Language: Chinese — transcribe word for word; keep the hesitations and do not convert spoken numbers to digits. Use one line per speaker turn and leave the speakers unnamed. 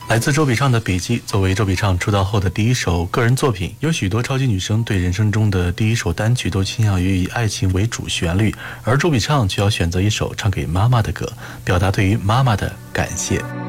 来自周笔畅的笔记，作为周笔畅出道后的第一首个人作品，有许多超级女生对人生中的第一首单曲都倾向于以爱情为主旋律，而周笔畅却要选择一首唱给妈妈的歌，表达对于妈妈的感谢。